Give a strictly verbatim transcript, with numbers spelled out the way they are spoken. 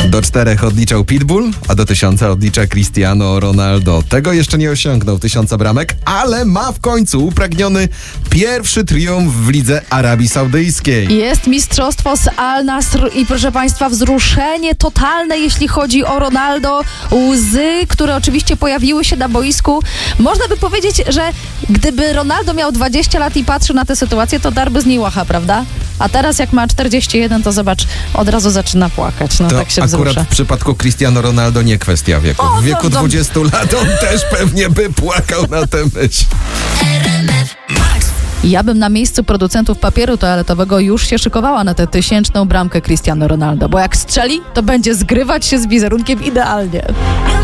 Do czterech odliczał Pitbull, a do tysiąca odlicza Cristiano Ronaldo. Tego jeszcze nie osiągnął, tysiąca bramek, ale ma w końcu upragniony pierwszy triumf w lidze Arabii Saudyjskiej. Jest mistrzostwo z Al Nasr i proszę Państwa, wzruszenie totalne, jeśli chodzi o Ronaldo. Łzy, które oczywiście pojawiły się na boisku. Można by powiedzieć, że gdyby Ronaldo miał dwadzieścia lat i patrzył na tę sytuację, to darby z niej łacha, prawda? A teraz jak ma czterdzieści jeden, to zobacz, od razu zaczyna płakać. No to tak się akurat wzrusza. w przypadku Cristiano Ronaldo nie kwestia wieku. O, w wieku no, no. dwudziestu lat on też pewnie by płakał na tę myśl. Ja bym na miejscu producentów papieru toaletowego już się szykowała na tę tysięczną bramkę Cristiano Ronaldo, bo jak strzeli, to będzie zgrywać się z wizerunkiem idealnie.